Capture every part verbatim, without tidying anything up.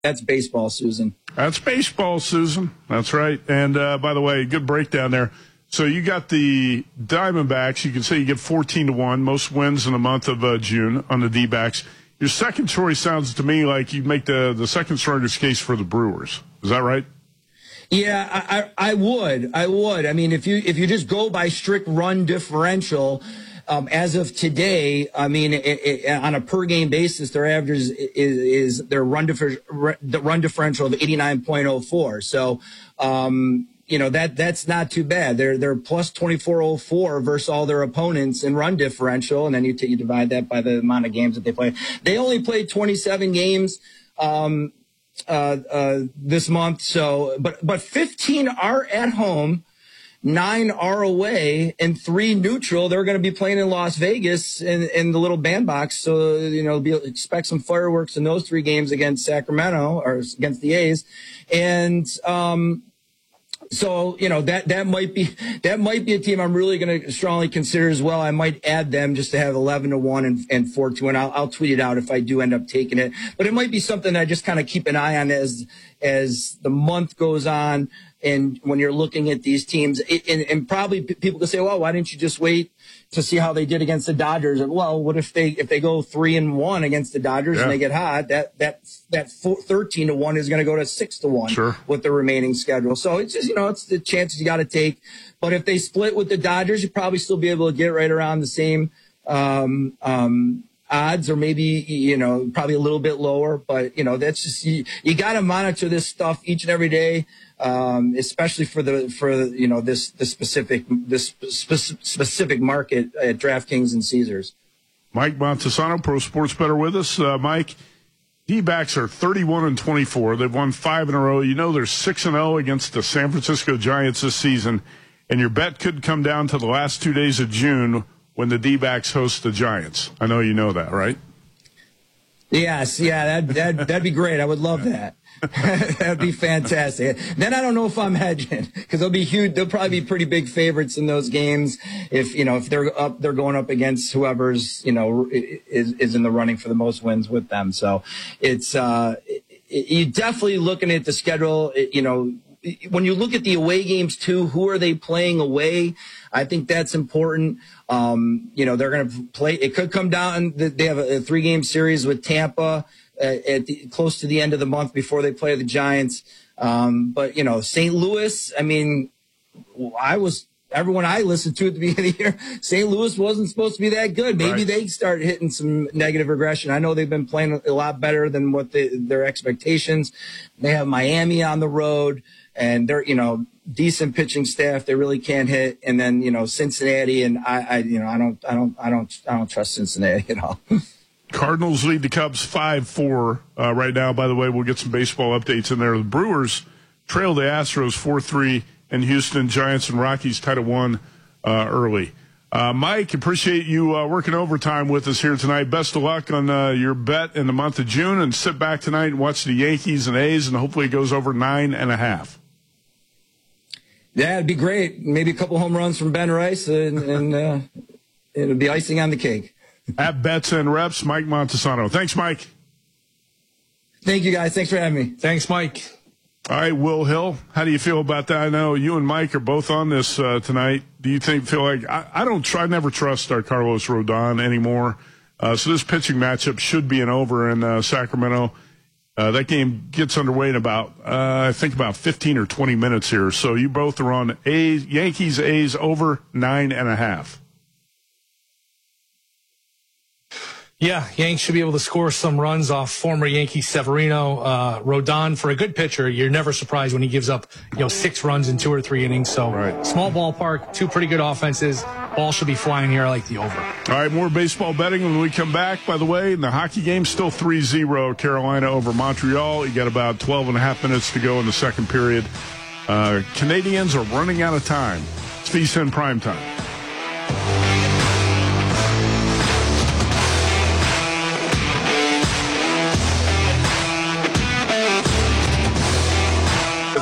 That's baseball, Susan. That's baseball, Susan. That's right. And, uh, by the way, good breakdown there. So you got the Diamondbacks. You can say you get fourteen to one, most wins in the month of uh, June on the D-backs. Your second choice sounds to me like you make the, the second strongest case for the Brewers. Is that right? Yeah, I, I, I would. I would. I mean, if you if you just go by strict run differential, um, as of today, I mean, it, it, on a per game basis, their average is, is, is their run differ, run differential of eighty-nine point oh four. So, um, you know, that that's not too bad. They're they're plus twenty-four oh four versus all their opponents in run differential, and then you, t- you divide that by the amount of games that they play. They only played twenty-seven games. Um, Uh, uh, this month. So, but, but fifteen are at home, nine are away, and three neutral. They're going to be playing in Las Vegas in, in the little bandbox. So, you know, be, expect some fireworks in those three games against Sacramento or against the A's. And, um, So, you know, that, that might be, that might be a team I'm really going to strongly consider as well. I might add them just to have eleven to one and, and four to, and I'll, I'll tweet it out if I do end up taking it. But it might be something I just kind of keep an eye on as, as the month goes on. And when you're looking at these teams, it, and, and probably people can say, well, why didn't you just wait to see how they did against the Dodgers? And well, what if they, if they go three and one against the Dodgers yeah. and they get hot, that, that, that four, thirteen to one is going to go to six to one sure. with the remaining schedule. So it's just, you know, it's the chances you got to take. But if they split with the Dodgers, you'd probably still be able to get right around the same, um, um, odds, or maybe, you know, probably a little bit lower. But, you know, that's just, you, you got to monitor this stuff each and every day. Um, especially for the, for, you know, this, the specific, this spe- specific market at DraftKings and Caesars. Mike Montesano, Pro Sports Bettor with us. Uh, Mike, D-backs are thirty-one and twenty-four. They've won five in a row. You know, they're six and oh against the San Francisco Giants this season. And your bet could come down to the last two days of June when the D-backs host the Giants. I know you know that, right? Yes. Yeah, that, that, that'd be great. I would love that. That'd be fantastic. Then I don't know if I'm hedging, because they'll be huge. They'll probably be pretty big favorites in those games. If, you know, if they're up, they're going up against whoever's, you know, is, is in the running for the most wins with them. So it's, uh, you definitely looking at the schedule, you know, when you look at the away games too, who are they playing away? I think that's important. Um, you know, they're going to play, it could come down, they have a, a three game series with Tampa at the, close to the end of the month before they play the Giants. Um, but, you know, Saint Louis, I mean, I was, everyone I listened to at the beginning of the year, Saint Louis wasn't supposed to be that good. Maybe right. they start hitting some negative regression. I know they've been playing a lot better than what they, their expectations. They have Miami on the road, and they're, you know, decent pitching staff. They really can't hit. And then, you know, Cincinnati, and I, I you know, I don't, I don't, I don't, I don't trust Cincinnati at all. Cardinals lead the Cubs five four uh, right now. By the way, we'll get some baseball updates in there. The Brewers trail the Astros four three, and Houston Giants and Rockies tied at one uh, early. Uh, Mike, appreciate you uh, working overtime with us here tonight. Best of luck on uh, your bet in the month of June, and sit back tonight and watch the Yankees and A's, and hopefully it goes over nine and a half. Yeah, it'd be great. Maybe a couple home runs from Ben Rice, and, and uh, it'll be icing on the cake. At Bets and Reps, Mike Montesano. Thanks, Mike. Thank you, guys. Thanks for having me. Thanks, Mike. All right, Will Hill, how do you feel about that? I know you and Mike are both on this uh, tonight. Do you think, feel like, I, I don't try, I never trust our Carlos Rodon anymore. Uh, so this pitching matchup should be an over in uh, Sacramento. Uh, that game gets underway in about, uh, I think about fifteen or twenty minutes here. So you both are on A's, Yankees, A's over nine and a half. Yeah, Yanks should be able to score some runs off former Yankee Severino. Uh, Rodon, for a good pitcher, you're never surprised when he gives up, you know, six runs in two or three innings. So right. Small ballpark, two pretty good offenses. Ball should be flying here. I like the over. All right, more baseball betting when we come back. By the way, in the hockey game, still three zero Carolina over Montreal. You got about twelve and a half minutes to go in the second period. Uh, Canadians are running out of time. It's V S I N Prime Time.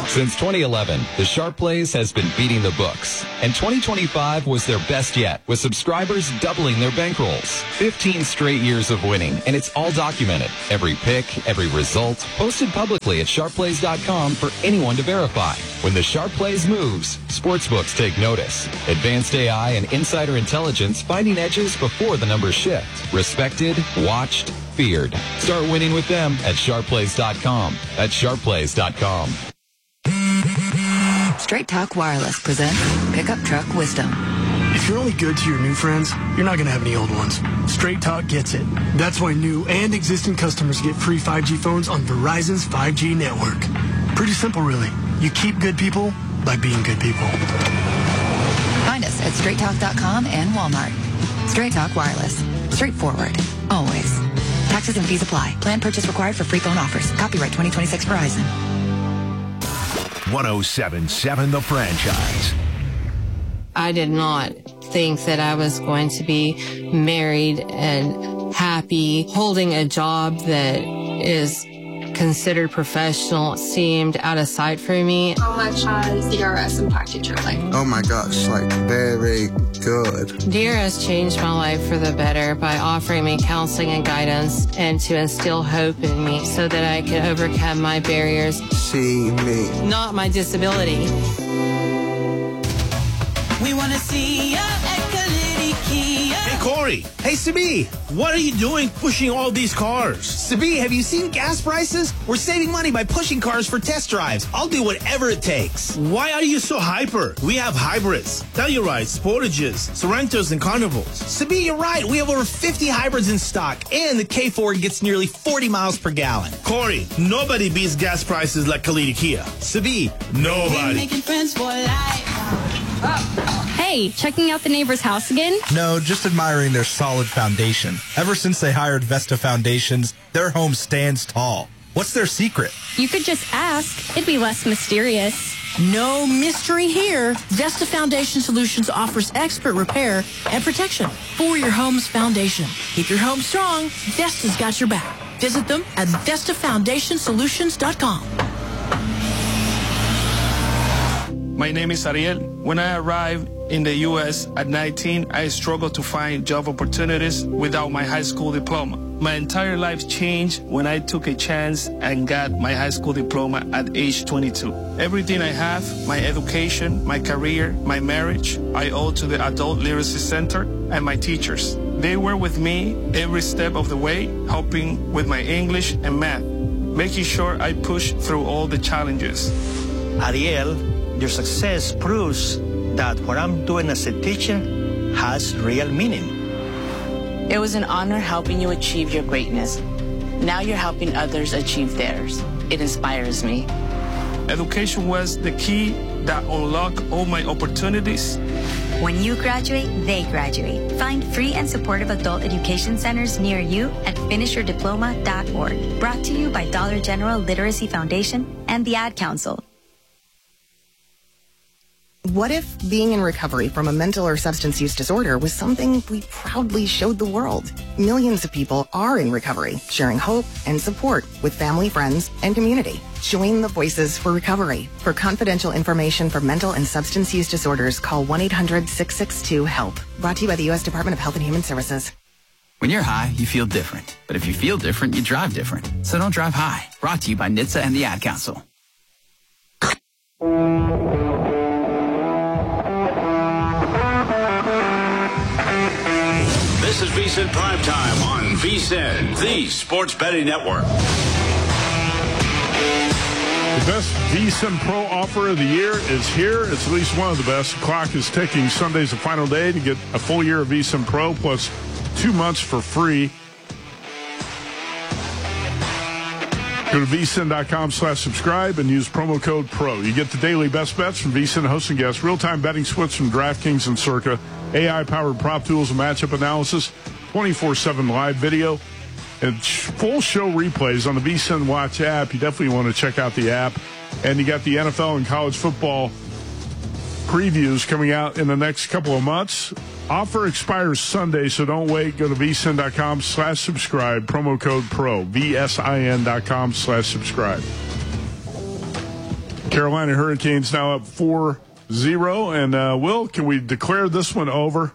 Since twenty eleven, the Sharp Plays has been beating the books, and twenty twenty-five was their best yet, with subscribers doubling their bankrolls. fifteen straight years of winning, and it's all documented. Every pick, every result, posted publicly at sharp plays dot com for anyone to verify. When the Sharp Plays moves, sportsbooks take notice. Advanced A I and insider intelligence finding edges before the numbers shift. Respected, watched, feared. Start winning with them at sharp plays dot com. That's sharp plays dot com. Straight Talk Wireless presents Pickup Truck Wisdom. If you're only good to your new friends, you're not going to have any old ones. Straight Talk gets it. That's why new and existing customers get free five G phones on Verizon's five G network. Pretty simple, really. You keep good people by being good people. Find us at straight talk dot com and Walmart. Straight Talk Wireless. Straightforward. Always. Taxes and fees apply. Plan purchase required for free phone offers. Copyright twenty twenty-six Verizon. one oh seven point seven The Franchise. I did not think that I was going to be married and happy. Holding a job that is considered professional seemed out of sight for me. How much has D R S impacted your life? Oh my gosh, like very good. D R S changed my life for the better by offering me counseling and guidance and to instill hope in me so that I could overcome my barriers. See me. Not my disability. We want to see ya at Kalidi Kia. Hey, Corey. Hey, Sabi. What are you doing pushing all these cars? Sabi, have you seen gas prices? We're saving money by pushing cars for test drives. I'll do whatever it takes. Why are you so hyper? We have hybrids, Tellurides, Sportages, Sorrentos, and Carnivals. Sabi, you're right. We have over fifty hybrids in stock, and the K four gets nearly forty miles per gallon. Corey, nobody beats gas prices like Kalidi Kia. Sabi, nobody. Making friends for life. Hey, checking out the neighbor's house again? No, just admiring their solid foundation. Ever since they hired Vesta Foundations, their home stands tall. What's their secret? You could just ask. It'd be less mysterious. No mystery here. Vesta Foundation Solutions offers expert repair and protection for your home's foundation. Keep your home strong. Vesta's got your back. Visit them at vesta foundation solutions dot com. My name is Ariel. When I arrived in the U S at nineteen, I struggled to find job opportunities without my high school diploma. My entire life changed when I took a chance and got my high school diploma at age twenty-two. Everything I have, my education, my career, my marriage, I owe to the Adult Literacy Center and my teachers. They were with me every step of the way, helping with my English and math, making sure I pushed through all the challenges. Ariel, your success proves that what I'm doing as a teacher has real meaning. It was an honor helping you achieve your greatness. Now you're helping others achieve theirs. It inspires me. Education was the key that unlocked all my opportunities. When you graduate, they graduate. Find free and supportive adult education centers near you at finish your diploma dot org. Brought to you by Dollar General Literacy Foundation and the Ad Council. What if being in recovery from a mental or substance use disorder was something we proudly showed the world? Millions of people are in recovery, sharing hope and support with family, friends, and community. Join the Voices for Recovery. For confidential information for mental and substance use disorders, call one eight hundred six six two HELP. Brought to you by the U S Department of Health and Human Services. When you're high, you feel different. But if you feel different, you drive different. So don't drive high. Brought to you by N H T S A and the Ad Council. This is VSiN Primetime on VSiN, the sports betting network. The best VSiN Pro offer of the year is here. It's at least one of the best. The clock is ticking. Sunday's the final day to get a full year of VSiN Pro plus two months for free. Go to vsin.com slash subscribe and use promo code PRO. You get the daily best bets from VSiN hosts and guests, real-time betting splits from DraftKings and Circa, A I-powered prop tools and matchup analysis, twenty-four seven live video, and full show replays on the VSiN Watch app. You definitely want to check out the app. And you got the N F L and college football previews coming out in the next couple of months. Offer expires Sunday, so don't wait. Go to vsin.com slash subscribe. Promo code PRO. V S I N dot com slash subscribe. Carolina Hurricanes now up four zero. And, uh, Will, can we declare this one over?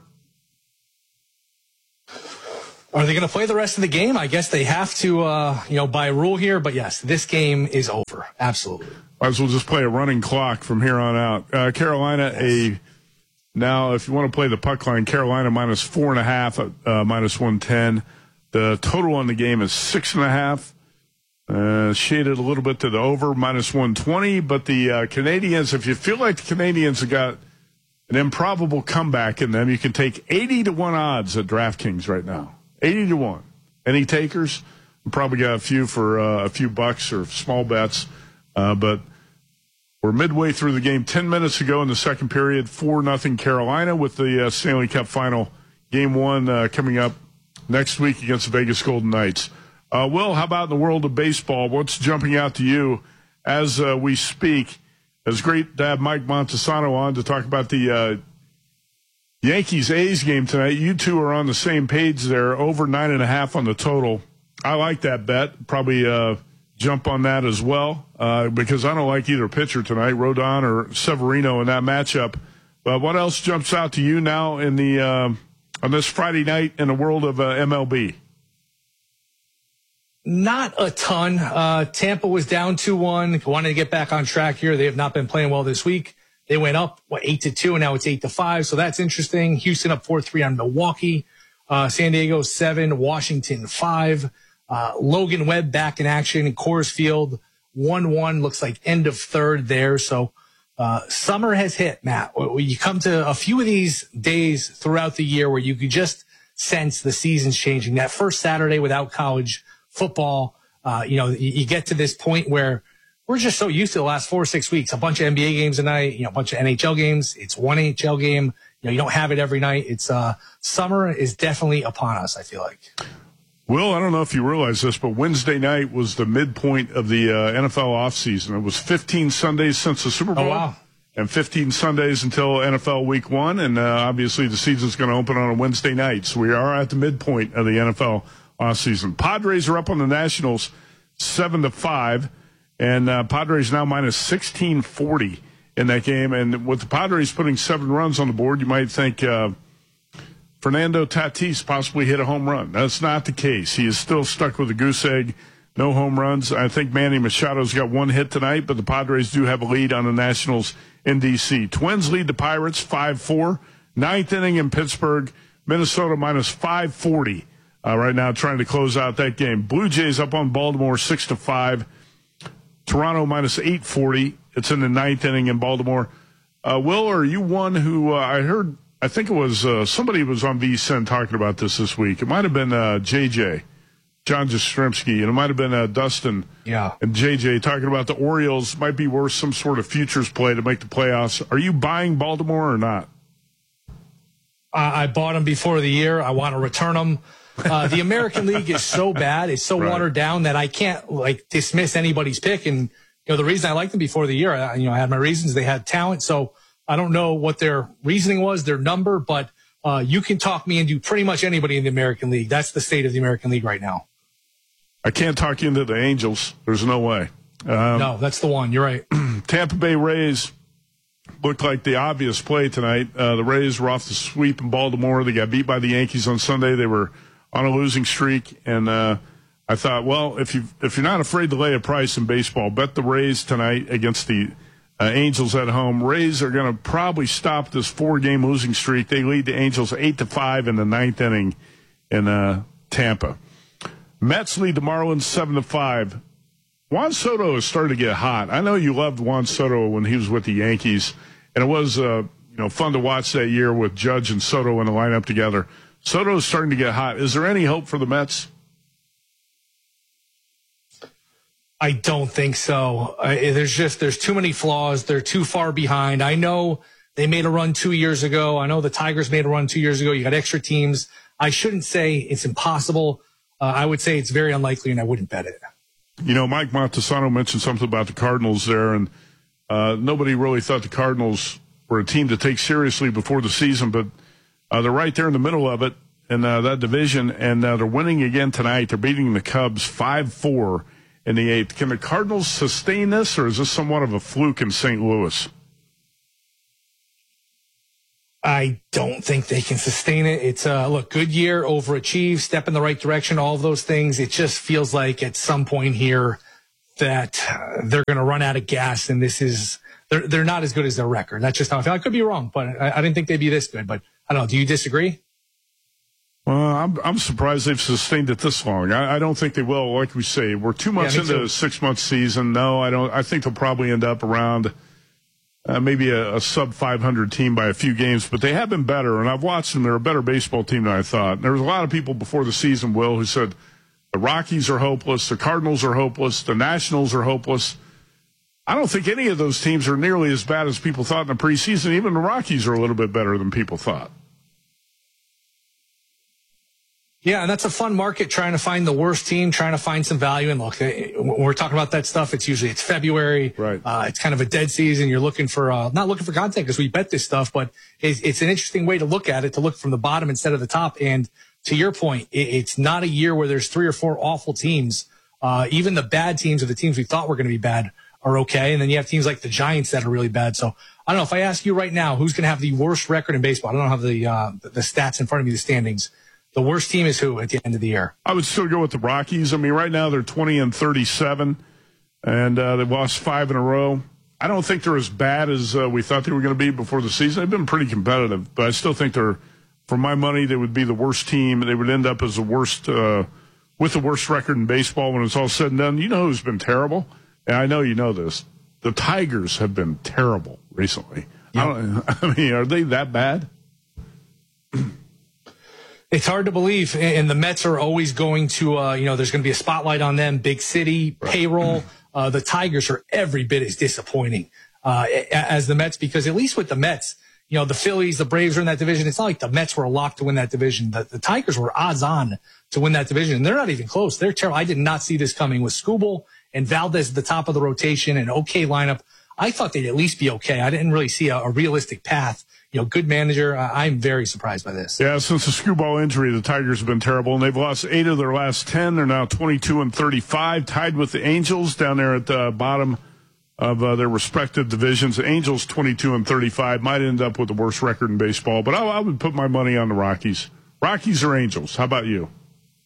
Are they going to play the rest of the game? I guess they have to, uh, you know, by rule here. But, yes, this game is over. Absolutely. Might as well just play a running clock from here on out. Uh, Carolina, yes. a now, if you want to play the puck line, Carolina minus four and a half, uh, minus one ten. The total on the game is six and a half. Uh, shaded a little bit to the over, minus one twenty. But the uh, Canadians, if you feel like the Canadians have got an improbable comeback in them, you can take eighty to one odds at DraftKings right now. eighty to one. Any takers? We probably got a few for uh, a few bucks or small bets. Uh, but we're midway through the game. Ten minutes ago in the second period, four nothing Carolina with the uh, Stanley Cup final. Game one uh, coming up next week against the Vegas Golden Knights. Uh, Will, how about in the world of baseball? What's jumping out to you as uh, we speak? It's great to have Mike Montesano on to talk about the uh, Yankees-A's game tonight. You two are on the same page there, over nine and a half on the total. I like that bet. Probably uh, jump on that as well uh, because I don't like either pitcher tonight, Rodon or Severino in that matchup. But what else jumps out to you now in the uh, on this Friday night in the world of uh, M L B? Not a ton. Uh, Tampa was down two one. Wanted to get back on track here. They have not been playing well this week. They went up, what, eight to two, and now it's eight to five. So that's interesting. Houston up four three on Milwaukee. Uh, San Diego seven, Washington five. Uh, Logan Webb back in action in Coors Field. one one, looks like end of third there. So uh, summer has hit, Matt. You come to a few of these days throughout the year where you could just sense the season's changing. That first Saturday without college football, uh, you know, you, you get to this point where we're just so used to the last four or six weeks, a bunch of N B A games a night, you know, a bunch of N H L games. It's one N H L game. You know, you don't have it every night. It's, uh, summer is definitely upon us, I feel like. Will, I don't know if you realize this, but Wednesday night was the midpoint of the uh, N F L offseason. It was fifteen Sundays since the Super Bowl. Oh, wow. And fifteen Sundays until N F L Week one. And uh, obviously the season's going to open on a Wednesday night. So we are at the midpoint of the N F L offseason. Padres are up on the Nationals seven to five. And uh, Padres now minus sixteen forty in that game. And with the Padres putting seven runs on the board, you might think uh, Fernando Tatis possibly hit a home run. That's not the case. He is still stuck with a goose egg. No home runs. I think Manny Machado's got one hit tonight, but the Padres do have a lead on the Nationals in D C. Twins lead the Pirates five four. Ninth inning in Pittsburgh. Minnesota minus five forty uh, right now trying to close out that game. Blue Jays up on Baltimore six to five. Toronto minus eight forty. It's in the ninth inning in Baltimore. Uh, Will, are you one who uh, I heard, I think it was uh, somebody was on V S I N talking about this this week. It might have been uh, J J, John Jastrzemski, and it might have been uh, Dustin yeah. and J J talking about the Orioles might be worth some sort of futures play to make the playoffs. Are you buying Baltimore or not? Uh, I bought them before the year. I want to return them. Uh, the American League is so bad, it's so right. watered down that I can't like dismiss anybody's pick. And you know, the reason I liked them before the year, I, you know, I had my reasons. They had talent, so I don't know what their reasoning was, their number, but uh, you can talk me into pretty much anybody in the American League. That's the state of the American League right now. I can't talk you into the Angels. There's no way. Um, no, that's the one. You're right. Tampa Bay Rays looked like the obvious play tonight. Uh, the Rays were off the sweep in Baltimore. They got beat by the Yankees on Sunday. They were on a losing streak, and uh, I thought, well, if you if you're not afraid to lay a price in baseball, bet the Rays tonight against the uh, Angels at home. Rays are going to probably stop this four-game losing streak. They lead the Angels eight to five in the ninth inning in uh, Tampa. Mets lead the Marlins seven to five. Juan Soto has started to get hot. I know you loved Juan Soto when he was with the Yankees, and it was uh, you know fun to watch that year with Judge and Soto in the lineup together. Soto is starting to get hot. Is there any hope for the Mets? I don't think so. Uh, there's just there's too many flaws. They're too far behind. I know they made a run two years ago. I know the Tigers made a run two years ago. You got extra teams. I shouldn't say it's impossible. Uh, I would say it's very unlikely, and I wouldn't bet it. You know, Mike Montesano mentioned something about the Cardinals there, and uh, nobody really thought the Cardinals were a team to take seriously before the season, but Uh, they're right there in the middle of it in uh, that division, and uh, they're winning again tonight. They're beating the Cubs five four in the eighth. Can the Cardinals sustain this, or is this somewhat of a fluke in Saint Louis? I don't think they can sustain it. It's a, look, good year, overachieve, step in the right direction, all of those things. It just feels like at some point here that uh, they're going to run out of gas, and this is, they're, they're not as good as their record. That's just how I feel. I could be wrong, but I, I didn't think they'd be this good. But I don't know. Do you disagree? Well, I'm I'm surprised they've sustained it this long. I, I don't think they will. Like we say, we're two months yeah, into too. a six-month season. No, I don't. I think they'll probably end up around uh, maybe a, a sub five hundred team by a few games. But they have been better, and I've watched them. They're a better baseball team than I thought. There was a lot of people before the season, Will, who said the Rockies are hopeless, the Cardinals are hopeless, the Nationals are hopeless. I don't think any of those teams are nearly as bad as people thought in the preseason. Even the Rockies are a little bit better than people thought. Yeah, and that's a fun market, trying to find the worst team, trying to find some value. And look, when we're talking about that stuff, it's usually it's February. Right. Uh, it's kind of a dead season. You're looking for, uh, not looking for content because we bet this stuff, but it's, it's an interesting way to look at it, to look from the bottom instead of the top. And to your point, it, it's not a year where there's three or four awful teams. Uh, even the bad teams, or the teams we thought were going to be bad, are okay. And then you have teams like the Giants that are really bad. So I don't know, if I ask you right now, who's going to have the worst record in baseball? I don't have the, uh, the stats in front of me, the standings. The worst team is who at the end of the year? I would still go with the Rockies. I mean, right now they're twenty and thirty-seven, and uh, they've lost five in a row. I don't think they're as bad as uh, we thought they were going to be before the season. They've been pretty competitive, but I still think they're, for my money, they would be the worst team. They would end up as the worst, uh, with the worst record in baseball when it's all said and done. You know who's been terrible? And I know you know this. The Tigers have been terrible recently. Yep. I don't, I mean, are they that bad? It's hard to believe, and the Mets are always going to, uh, you know, there's going to be a spotlight on them, big city, right. Payroll. Uh, the Tigers are every bit as disappointing uh, as the Mets, because at least with the Mets, you know, the Phillies, the Braves are in that division. It's not like the Mets were a lock to win that division. The, the Tigers were odds on to win that division, and they're not even close. They're terrible. I did not see this coming with Skubal and Valdez at the top of the rotation, an okay lineup. I thought they'd at least be okay. I didn't really see a, a realistic path. You know, good manager. I'm very surprised by this. Yeah, since the Skubal injury, the Tigers have been terrible, and they've lost eight of their last ten. They're now twenty-two and thirty-five, tied with the Angels down there at the bottom of uh, their respective divisions. The Angels, twenty-two and thirty-five, might end up with the worst record in baseball, but I, I would put my money on the Rockies. Rockies or Angels? How about you?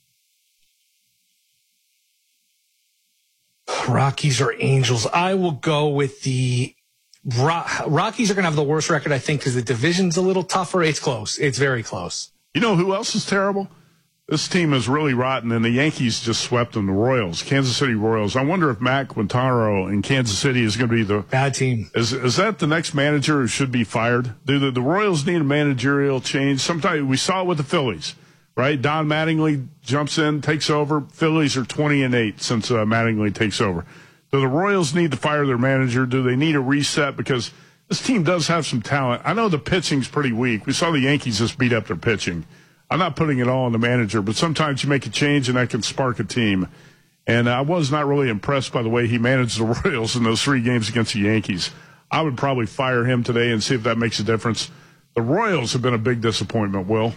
Rockies or Angels? I will go with the Ro- Rockies are going to have the worst record, I think, because the division's a little tougher. It's close. It's very close. You know who else is terrible? This team is really rotten, and the Yankees just swept them, the Royals, Kansas City Royals. I wonder if Matt Quintana in Kansas City is going to be the bad team. Is is that the next manager who should be fired? Do the, the Royals need a managerial change? Sometimes we saw it with the Phillies, right? Don Mattingly jumps in, takes over. Phillies are twenty and eight since uh, Mattingly takes over. Do the Royals need to fire their manager? Do they need a reset? Because this team does have some talent. I know the pitching's pretty weak. We saw the Yankees just beat up their pitching. I'm not putting it all on the manager, but sometimes you make a change and that can spark a team. And I was not really impressed by the way he managed the Royals in those three games against the Yankees. I would probably fire him today and see if that makes a difference. The Royals have been a big disappointment, Will.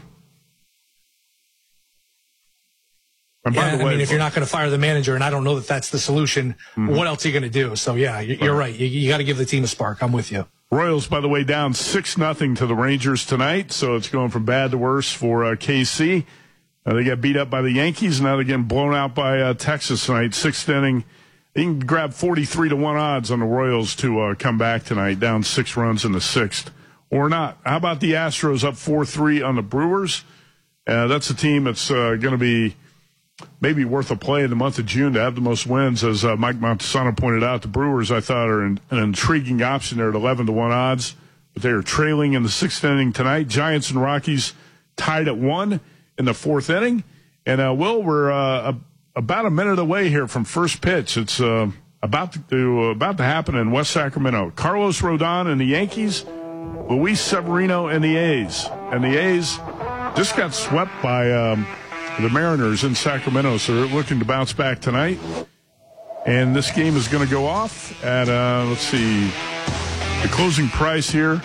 And by yeah, the way, I mean, if you're not going to fire the manager, and I don't know that that's the solution, mm-hmm. what else are you going to do? So, yeah, you're right. right. You, you got to give the team a spark. I'm with you. Royals, by the way, down six nothing to the Rangers tonight, so it's going from bad to worse for uh, K C. Uh, they got beat up by the Yankees, and now they're getting blown out by uh, Texas tonight. Sixth inning. You can grab forty-three to one odds on the Royals to uh, come back tonight, down six runs in the sixth. Or not. How about the Astros up four three on the Brewers? Uh, that's a team that's uh, going to be maybe worth a play in the month of June to have the most wins. As uh, Mike Montesano pointed out, the Brewers, I thought, are an, an intriguing option there at eleven to one odds. But they are trailing in the sixth inning tonight. Giants and Rockies tied at one in the fourth inning. And, uh, Will, we're uh, a, about a minute away here from first pitch. It's uh, about to uh, about to happen in West Sacramento. Carlos Rodon and the Yankees, Luis Severino and the A's. And the A's just got swept by um, the Mariners in Sacramento, so they're looking to bounce back tonight. And this game is going to go off at, uh, let's see, the closing price here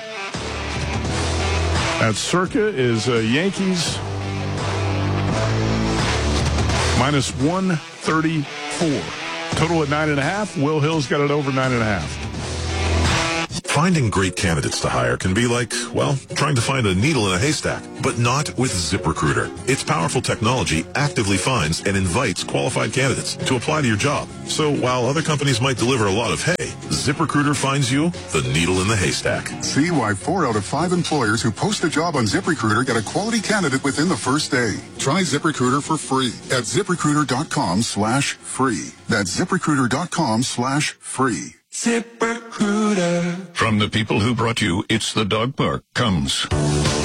at Circa is uh, Yankees minus one thirty-four. Total at nine and a half. Will Hill's got it over nine and a half. Finding great candidates to hire can be like, well, trying to find a needle in a haystack, but not with ZipRecruiter. Its powerful technology actively finds and invites qualified candidates to apply to your job. So while other companies might deliver a lot of hay, ZipRecruiter finds you the needle in the haystack. See why four out of five employers who post a job on ZipRecruiter get a quality candidate within the first day. Try ZipRecruiter for free at ZipRecruiter.com slash free. That's ZipRecruiter.com slash free. ZipRecruiter. From the people who brought you It's the Dog Park comes